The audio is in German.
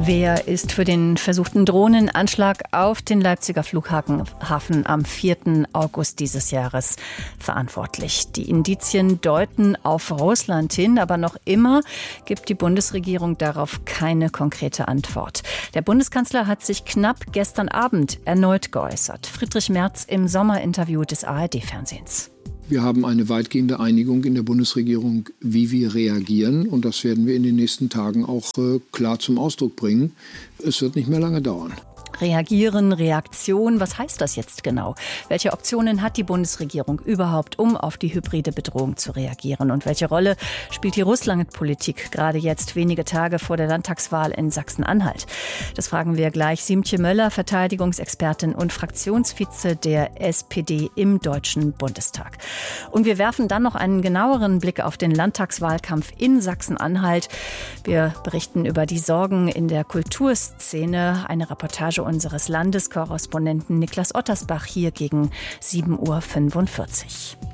Wer ist für den versuchten Drohnenanschlag auf den Leipziger Flughafen am 4. August dieses Jahres verantwortlich? Die Indizien deuten auf Russland hin, aber noch immer gibt die Bundesregierung darauf keine konkrete Antwort. Der Bundeskanzler hat sich knapp gestern Abend erneut geäußert. Friedrich Merz im Sommerinterview des ARD-Fernsehens. Wir haben eine weitgehende Einigung in der Bundesregierung, wie wir reagieren. Und das werden wir in den nächsten Tagen auch klar zum Ausdruck bringen. Es wird nicht mehr lange dauern. Reagieren, Reaktion, was heißt das jetzt genau? Welche Optionen hat die Bundesregierung überhaupt, um auf die hybride Bedrohung zu reagieren? Und welche Rolle spielt die Russlandpolitik gerade jetzt, wenige Tage vor der Landtagswahl in Sachsen-Anhalt? Das fragen wir gleich Siemtje Möller, Verteidigungsexpertin und Fraktionsvize der SPD im Deutschen Bundestag. Und wir werfen dann noch einen genaueren Blick auf den Landtagswahlkampf in Sachsen-Anhalt. Wir berichten über die Sorgen in der Kulturszene. Eine Reportage unseres Landeskorrespondenten Niklas Ottersbach hier gegen 7.45 Uhr.